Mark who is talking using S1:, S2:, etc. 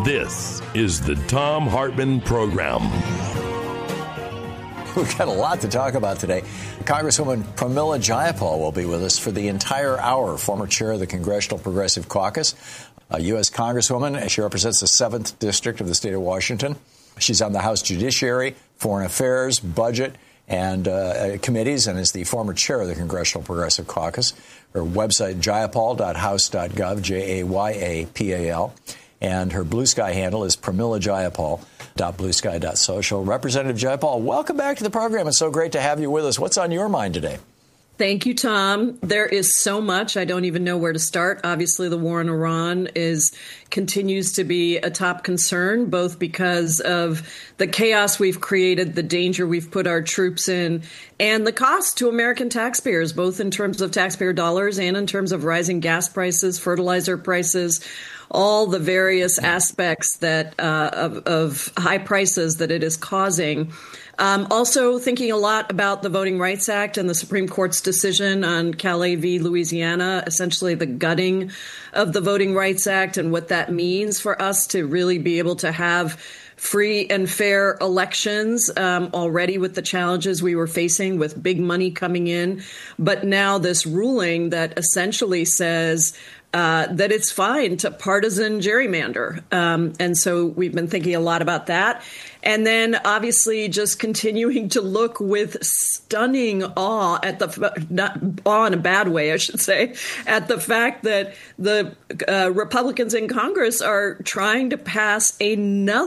S1: This is the Thom Hartmann Program.
S2: We've got a lot to talk about today. Congresswoman Pramila Jayapal will be with us for the entire hour, former chair of the Congressional Progressive Caucus, a U.S. Congresswoman. She represents the 7th District of the state of Washington. She's on the House Judiciary, Foreign Affairs, Budget, and committees, and is the former chair of the Congressional Progressive Caucus. Her website, jayapal.house.gov, Jayapal. And her Blue Sky handle is PramilaJayapal.bluesky.social. Representative Jayapal, welcome back to the program. It's so great to have you with us. What's on your mind today?
S3: Thank you, Tom. There is so much. I don't even know where to start. Obviously, the war in Iran continues to be a top concern, both because of the chaos we've created, the danger we've put our troops in, and the cost to American taxpayers, both in terms of taxpayer dollars and in terms of rising gas prices, fertilizer prices, all the various aspects that of high prices that it is causing. Also thinking a lot about the Voting Rights Act and the Supreme Court's decision on Calais v. Louisiana, essentially the gutting of the Voting Rights Act and what that means for us to really be able to have free and fair elections, already with the challenges we were facing with big money coming in. But now this ruling that essentially says that it's fine to partisan gerrymander. And so we've been thinking a lot about that. And then obviously just continuing to look with stunning awe at not awe in a bad way, I should say, at the fact that the Republicans in Congress are trying to pass another